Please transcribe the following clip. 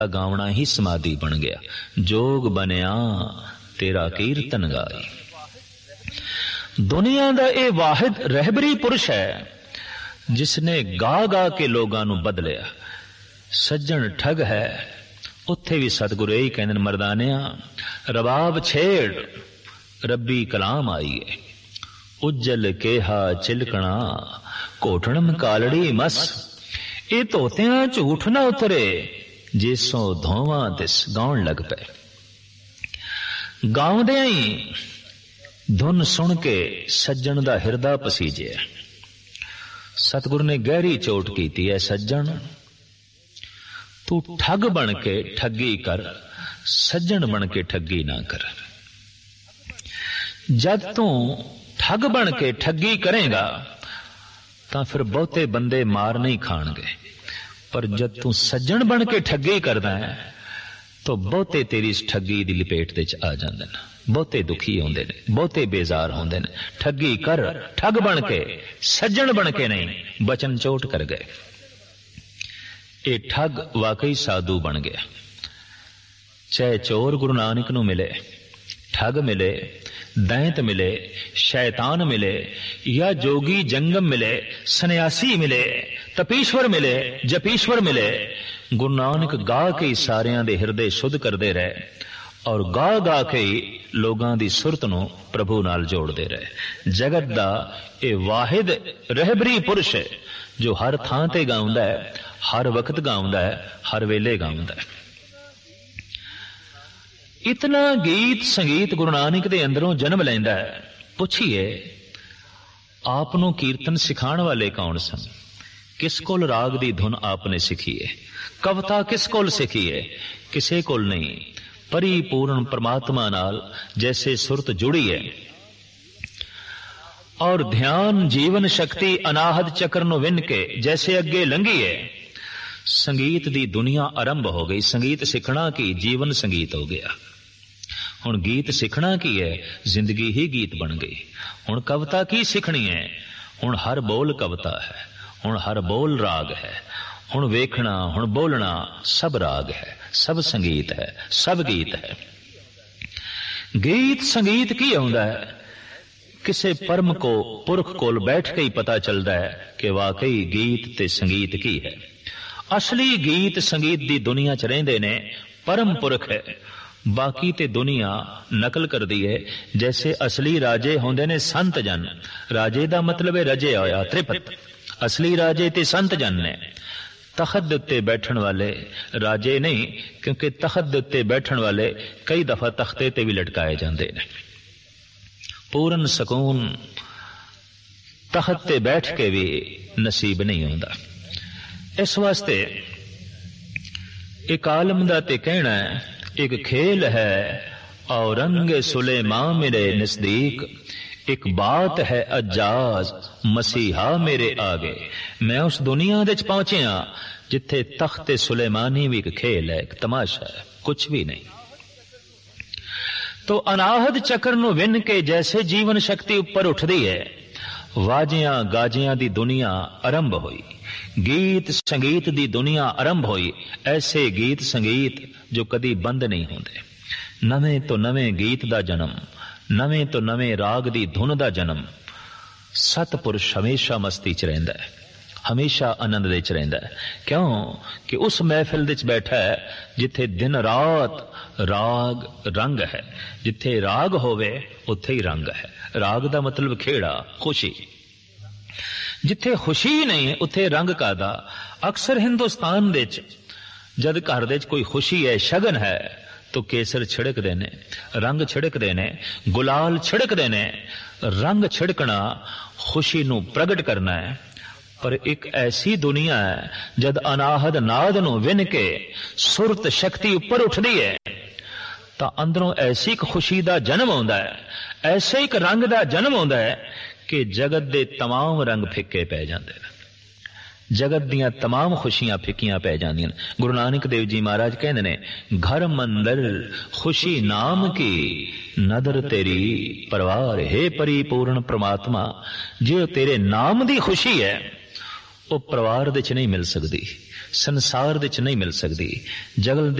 गावना ही समाधि बन गया, जोग बनिया तेरा कीर्तन गाई। दुनिया दा ये वाहिद रहबरी पुरुष है जिसने गा गा के लोगां नूं बदलिया। सज्जन ठग है, उत्थे भी सतगुरु यही कहंदे ने, मरदानिया रबाब छेड़ रब्बी कलाम आई है। उज्जल केहा चिलकना घोटणम कालड़ी मस, ये धोतियां झूठ ना उतरे जिसों धोवां तिस गाउण लग पे। गाउंदियां ही धुन सुन के सज्जन दा हिरदा पसीजे। सतगुरु ने गहरी चोट कीती है, सज्जन तू ठग बन के ठगी कर, सज्जन बन के ठगी ना कर। जब तू ठग बन के ठगी करेगा तां फिर बहुते बंदे मार नहीं खाणगे, पर जब तू सज्जन बन के ठगी करदा है तो बहुते तेरी इस ठगी दी लपेट दे आ जांदे ने, बहुते दुखी होंदे ने, बहुते बेजार होंदे ने। ठगी कर, ठग बन के, सज्जन बन के नहीं। बचन चोट कर गए। ये ठग वाकई साधु बन गया। चाहे चोर गुरु नानक नूं मिले, ठग मिले, दैंत मिले, शैतान मिले, या जोगी जंगम मिले, सन्यासी मिले, तपीश्वर मिले, जपीश्वर मिले, गुरु नानक गा के ही सारियां दे हिरदे शुद्ध करते रहे और गा गा के ही लोगां दी सुरत नूं प्रभु नाल जोड़ते रहे। जगत दा ये वाहिद रहबरी पुरुष है जो हर थां ते गाउंदा है, हर वक्त गाउंदा है, हर वेले गाउंदा है। इतना गीत संगीत गुरु नानक दे अंदरों जन्म लैंदा है। पुछिए आप नूं कीर्तन सिखाण वाले कौन सन? किस कोल राग दी धुन आपने सीखी है? कविता किस कोल सीखी है? किसे कोल नहीं। परिपूर्ण परमात्मा नाल जैसे सुरत जुड़ी है और ध्यान जीवन शक्ति अनाहद चक्र नूं विन के जैसे अगे लंघी है। संगीत दी दुनिया आरंभ हो गई। संगीत सीखना की जीवन संगीत हो गया। हुण गीत सीखना की है, जिंदगी ही गीत बन गई। हुण कविता की सीखनी है, हुण हर बोल कविता है, हुण हर बोल राग है, हुण वेखना हुण बोलना सब राग है, सब संगीत है, सब गीत है। गीत संगीत की आउंदा है? किसे परम को पुरख कोल बैठ के ही पता चलता है कि वाकई गीत ते संगीत की है। असली गीत संगीत दी दुनिया च रहिंदे ने परम पुरख है, बाकी ते दुनिया नकल कर दी है। जैसे असली राजे होंदे ने संत जन, राजे दा मतलब है रजे होया त्रिपत। असली राजे ते संत जन ने। तखत दे उत्ते बैठण वाले राजे नहीं, क्योंकि तखत दे उत्ते बैठण वाले कई दफा तख्ते ते भी लटकाए जांदे ने। पूर्ण सकून तखत ते बैठ के भी नसीब नहीं होंदा। इस वास्ते एक आलम दा ते कहना है, एक खेल है औरंग सुलेमां मेरे नजदीक, एक बात है अजाज मसीहा मेरे आगे। मैं उस दुनिया दे पहुंचिया जिथे तख्ते सुलेमानी भी एक खेल है, एक तमाशा है, कुछ भी नहीं। तो अनाहद चक्र नूं विन के जैसे जीवन शक्ति ऊपर उठदी है, वाजियां गाजियां दी दुनिया आरंभ हुई, गीत संगीत दी दुनिया आरंभ हुई। ऐसे गीत संगीत जो कदी बंद नहीं होंदे। नवें तो नवें गीत दा जन्म, नवें तो नवें राग दी धुन दा जन्म। सतपुरुष हमेशा मस्ती च रहिंदा है, हमेशा आनंद दे च रहिंदा है। क्यों कि उस महफिल दे च बैठा है जिथे दिन रात राग रंग है। जिथे राग होवे उत्थे ही रंग है। राग दा मतलब खेड़ा, खुशी। जिथे खुशी नहीं उत्थे रंग कादा। अक्सर हिंदुस्तान दे च जद घर दे च कोई खुशी है, शगन है, तो केसर छिड़क देने, रंग छिड़क देने, गुलाल छिड़क देने। रंग छिड़कना खुशी नू प्रगट करना है। पर एक ऐसी दुनिया है जद अनाहद नाद नू विन के सुरत शक्ति ऊपर उठदी है तो अंदरों ऐसी एक खुशी दा जन्म होंदा है, ऐसे एक रंग दा जन्म होंदा है कि जगत दे तमाम रंग फिक्के पै जांदे ने। जगत दियां तमाम खुशियां फिक्कियां पै जांदियां। गुरु नानक देव जी महाराज कहंदे ने, घर मंदर खुशी नाम की नदर तेरी परवार। हे परिपूर्ण परमात्मा, जो तेरे नाम दी खुशी है वो परिवार दे च नहीं मिल सकती, ਸੰਸਾਰ ਵਿੱਚ ਨਹੀਂ ਮਿਲ ਸਕਦੀ। ਜਗਤ